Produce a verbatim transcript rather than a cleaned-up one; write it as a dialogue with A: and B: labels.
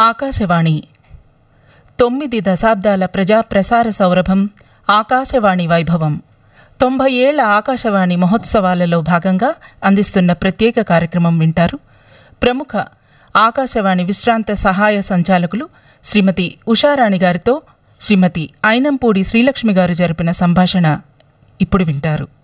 A: ఆకాశవాణి తొమ్మిది దశాబ్దాల ప్రజా ప్రసార సౌరభం ఆకాశవాణి వైభవం. తొంభై ఏళ్ల ఆకాశవాణి మహోత్సవాలలో భాగంగా అందిస్తున్న ప్రత్యేక కార్యక్రమం వింటారు. ప్రముఖ ఆకాశవాణి విశ్రాంత సహాయ సంచాలకులు శ్రీమతి ఉషారాణి గారితో శ్రీమతి అయినంపూడి శ్రీలక్ష్మి గారు జరిపిన సంభాషణ ఇప్పుడు వింటారు.